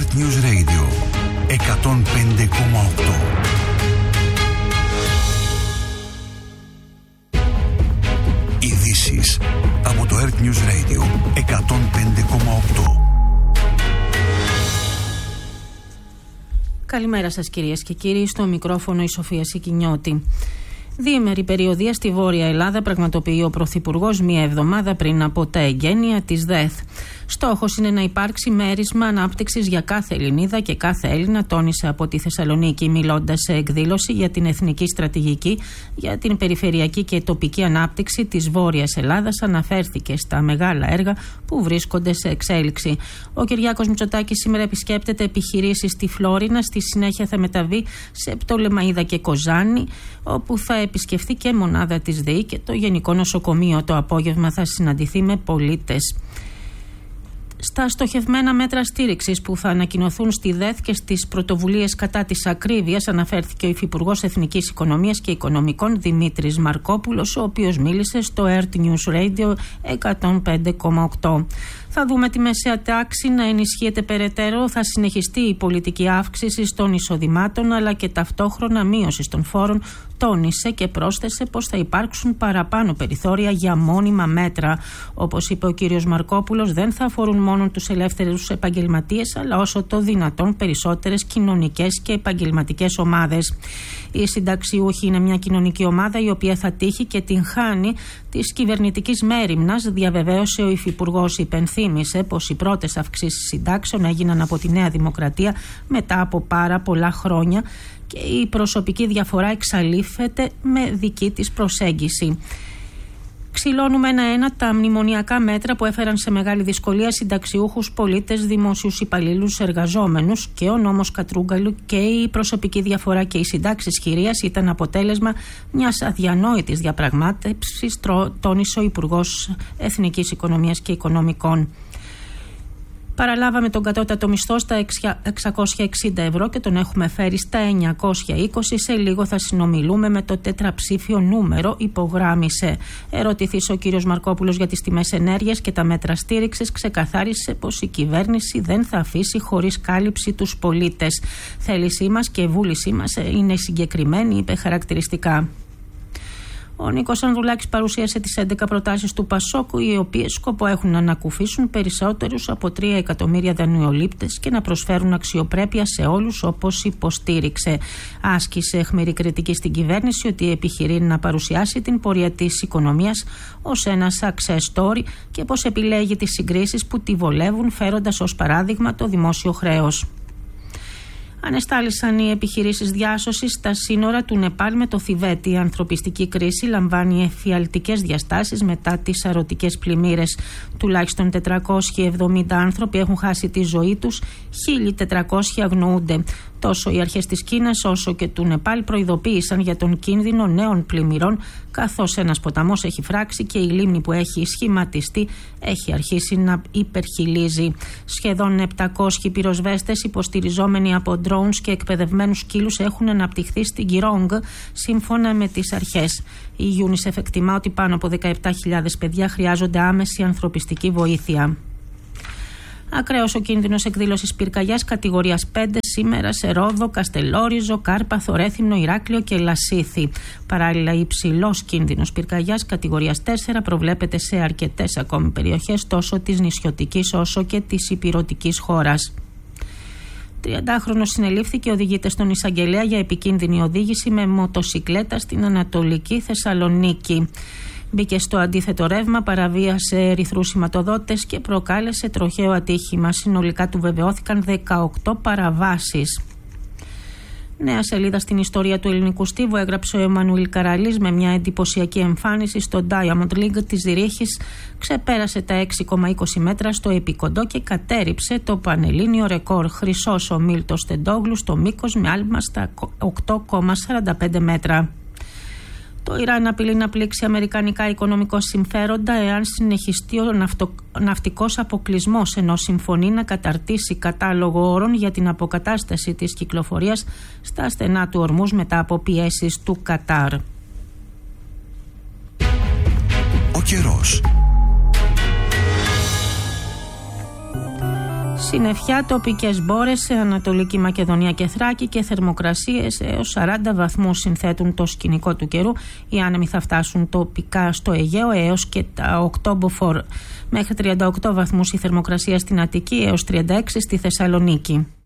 Earth News Radio 105,8. Ειδήσεις από το Earth News Radio 105,8. Καλημέρα σας κυρίες και κύριοι, στο μικρόφωνο η Σοφία Σικινιώτη. Διήμερη περιοδία στη Βόρεια Ελλάδα πραγματοποιεί ο Πρωθυπουργός μία εβδομάδα πριν από τα εγγένεια της ΔΕΘ. Στόχος είναι να υπάρξει μέρισμα ανάπτυξης για κάθε Ελληνίδα και κάθε Έλληνα, τόνισε από τη Θεσσαλονίκη, μιλώντας σε εκδήλωση για την εθνική στρατηγική για την περιφερειακή και τοπική ανάπτυξη της Βόρειας Ελλάδας. Αναφέρθηκε στα μεγάλα έργα που βρίσκονται σε εξέλιξη. Ο Κυριάκος Μητσοτάκης σήμερα επισκέπτεται επιχειρήσεις στη Φλόρινα, στη συνέχεια θα μεταβεί σε Πτολεμαΐδα και Κοζάνη, όπου θα επισκεφθεί και μονάδα της ΔΕΗ και το Γενικό Νοσοκομείο. Το απόγευμα θα συναντηθεί με πολίτες. Στα στοχευμένα μέτρα στήριξης που θα ανακοινωθούν στη ΔΕΘ και στις πρωτοβουλίες κατά της ακρίβειας, αναφέρθηκε ο Υφυπουργός Εθνικής Οικονομίας και Οικονομικών Δημήτρης Μαρκόπουλος, ο οποίος μίλησε στο Earth News Radio 105,8. Θα δούμε τη μεσαία τάξη να ενισχύεται περαιτέρω, θα συνεχιστεί η πολιτική αύξηση των εισοδημάτων αλλά και ταυτόχρονα μείωση των φόρων, τόνισε και πρόσθεσε πως θα υπάρξουν παραπάνω περιθώρια για μόνιμα μέτρα. Όπως είπε ο κύριος Μαρκόπουλος, δεν θα αφορούν μόνο τους ελεύθερους επαγγελματίες αλλά όσο το δυνατόν περισσότερες κοινωνικές και επαγγελματικές ομάδες. Οι συνταξιούχοι είναι μια κοινωνική ομάδα η οποία θα τύχει και την χάνει της κυβερνητικής μέριμνας, διαβεβαίωσε ο Υφυπουργός. Υπενθύμησε πως οι πρώτες αυξήσεις συντάξεων έγιναν από τη Νέα Δημοκρατία μετά από πάρα πολλά χρόνια και η προσωπική διαφορά εξαλείφεται με δική της προσέγγιση. Ξυλώνουμε ένα-ένα τα μνημονιακά μέτρα που έφεραν σε μεγάλη δυσκολία συνταξιούχους, πολίτες, δημόσιους υπαλλήλους, εργαζόμενους, και ο νόμος Κατρούγκαλου και η προσωπική διαφορά και οι συντάξεις χειρίας ήταν αποτέλεσμα μιας αδιανόητης διαπραγμάτευσης, τόνισε ο Υπουργός Εθνικής Οικονομίας και Οικονομικών. Παραλάβαμε τον κατώτατο μισθό στα 660 ευρώ και τον έχουμε φέρει στα 920. Σε λίγο θα συνομιλούμε με το τετραψήφιο νούμερο, υπογράμμισε. Ερωτηθής ο κύριος Μαρκόπουλος για τις τιμές ενέργειας και τα μέτρα στήριξης, ξεκαθάρισε πως η κυβέρνηση δεν θα αφήσει χωρίς κάλυψη τους πολίτες. Θέλησή μας και βούλησή μας είναι συγκεκριμένη, είπε χαρακτηριστικά. Ο Νίκος Ανδρουλάκης παρουσίασε τις 11 προτάσεις του Πασόκου, οι οποίες σκοπό έχουν να ανακουφίσουν περισσότερους από 3 εκατομμύρια δανειολήπτες και να προσφέρουν αξιοπρέπεια σε όλους, όπως υποστήριξε. Άσκησε αιχμηρή κριτική στην κυβέρνηση ότι επιχειρεί να παρουσιάσει την πορεία της οικονομίας ως ένα success story και πως επιλέγει τις συγκρίσεις που τη βολεύουν, φέροντας ως παράδειγμα το δημόσιο χρέος. Ανεστάλησαν οι επιχειρήσεις διάσωσης στα σύνορα του Νεπάλ με το Θιβέτ. Η ανθρωπιστική κρίση λαμβάνει εφιαλτικές διαστάσεις μετά τις σαρωτικές πλημμύρες. Τουλάχιστον 470 άνθρωποι έχουν χάσει τη ζωή τους, 1.400 αγνοούνται. Τόσο οι αρχές της Κίνας όσο και του Νεπάλ προειδοποίησαν για τον κίνδυνο νέων πλημμυρών, καθώς ένας ποταμός έχει φράξει και η λίμνη που έχει σχηματιστεί έχει αρχίσει να υπερχειλίζει. Σχεδόν 700 πυροσβέστες υποστηριζόμενοι από drones και εκπαιδευμένους σκύλους έχουν αναπτυχθεί στην Κιρόγκ, σύμφωνα με τις αρχές. Η UNICEF εκτιμά ότι πάνω από 17.000 παιδιά χρειάζονται άμεση ανθρωπιστική βοήθεια. Ακραίος ο κίνδυνος εκδήλωσης πυρκαγιάς κατηγορίας 5 σήμερα σε Ρόδο, Καστελόριζο, Κάρπαθο, Ρέθυμνο, Ηράκλειο και Λασίθι. Παράλληλα, υψηλός κίνδυνος πυρκαγιάς κατηγορίας 4 προβλέπεται σε αρκετές ακόμη περιοχές τόσο της νησιωτικής όσο και της ηπειρωτικής χώρας. 30χρονος συνελήφθη και οδηγείται στον εισαγγελέα για επικίνδυνη οδήγηση με μοτοσικλέτα στην Ανατολική Θεσσαλονίκη. Μπήκε στο αντίθετο ρεύμα, παραβίασε ερυθρούς σηματοδότες και προκάλεσε τροχαίο ατύχημα. Συνολικά του βεβαιώθηκαν 18 παραβάσεις. Νέα σελίδα στην ιστορία του ελληνικού στίβου έγραψε ο Εμμανουήλ Καραλής με μια εντυπωσιακή εμφάνιση στο Diamond League της Ζηρίχης. Ξεπέρασε τα 6,20 μέτρα στο επικοντό και κατέρριψε το πανελλήνιο ρεκόρ. Χρυσός ο Μίλτος Τεντόγλου στο μήκος με άλμα στα 8,45 μέτρα. Το Ιράν απειλεί να πλήξει αμερικανικά οικονομικά συμφέροντα εάν συνεχιστεί ο ναυτικός αποκλεισμός, ενώ συμφωνεί να καταρτήσει κατάλογο όρων για την αποκατάσταση της κυκλοφορίας στα στενά του Ορμούζ μετά από πιέσεις του Κατάρ. Ο καιρός. Συννεφιά, τοπικές μπόρες σε Ανατολική Μακεδονία και Θράκη και θερμοκρασίες έως 40 βαθμούς συνθέτουν το σκηνικό του καιρού. Οι άνεμοι θα φτάσουν τοπικά στο Αιγαίο έως και τα 8 μποφόρ. Μέχρι 38 βαθμούς η θερμοκρασία στην Αττική έως 36 στη Θεσσαλονίκη.